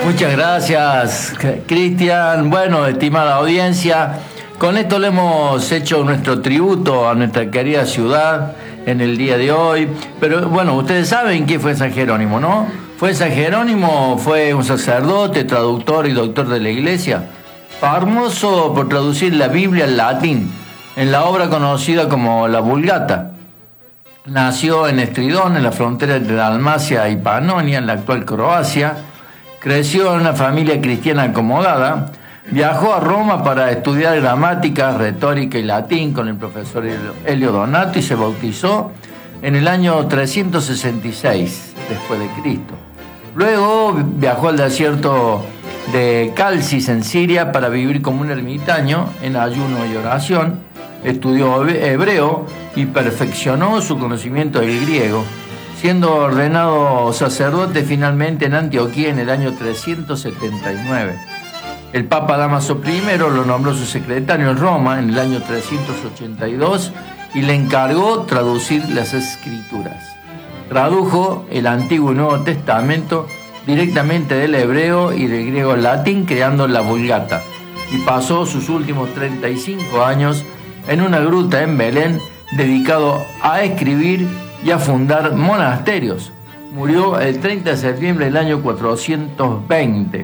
Muchas gracias, Cristian. Bueno, estimada audiencia, con esto le hemos hecho nuestro tributo a nuestra querida ciudad en el día de hoy. Pero bueno, ustedes saben quién fue San Jerónimo, ¿no? San Jerónimo fue un sacerdote, traductor y doctor de la Iglesia, famoso por traducir la Biblia al latín, en la obra conocida como la Vulgata. Nació en Estridón, en la frontera entre Dalmacia y Panonia, en la actual Croacia. Creció en una familia cristiana acomodada. Viajó a Roma para estudiar gramática, retórica y latín con el profesor Elio Donato y se bautizó en el año 366 después de Cristo. Luego viajó al desierto de Calcis en Siria para vivir como un ermitaño en ayuno y oración. Estudió hebreo y perfeccionó su conocimiento del griego, siendo ordenado sacerdote finalmente en Antioquía en el año 379. El Papa Dámaso I lo nombró su secretario en Roma en el año 382 y le encargó traducir las Escrituras. Tradujo el Antiguo y Nuevo Testamento directamente del hebreo y del griego al latín, creando la Vulgata, y pasó sus últimos 35 años en una gruta en Belén, dedicado a escribir y a fundar monasterios. Murió el 30 de septiembre del año 420.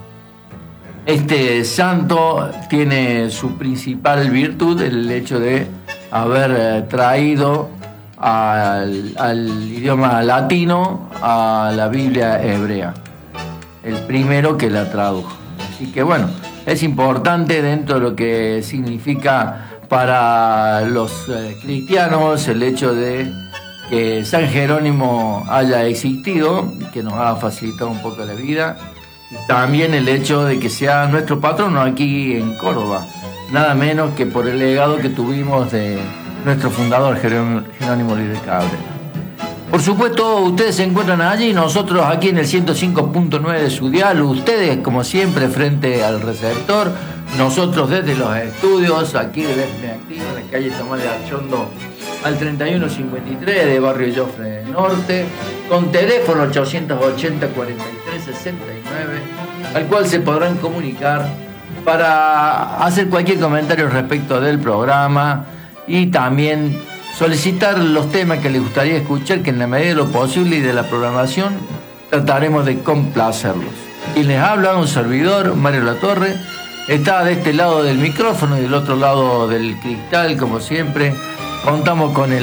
Este santo tiene su principal virtud, el hecho de haber traído al idioma latino a la Biblia hebrea, el primero que la tradujo. Así que bueno, es importante dentro de lo que significa para los cristianos el hecho de que San Jerónimo haya existido, que nos ha facilitado un poco la vida, y también el hecho de que sea nuestro patrono aquí en Córdoba, nada menos que por el legado que tuvimos de nuestro fundador Jerónimo Luis de Cabrera. Por supuesto, ustedes se encuentran allí, nosotros aquí en el 105.9 de su dial, ustedes como siempre frente al receptor, nosotros desde los estudios aquí de FM Activa, en la calle Tomás de Archondo al 3153 de Barrio Jofre Norte, con teléfono 880 43 69, al cual se podrán comunicar para hacer cualquier comentario respecto del programa y también solicitar los temas que les gustaría escuchar, que en la medida de lo posible y de la programación trataremos de complacerlos. Y les habla un servidor, Mario Latorre, está de este lado del micrófono y del otro lado del cristal, como siempre. Contamos con el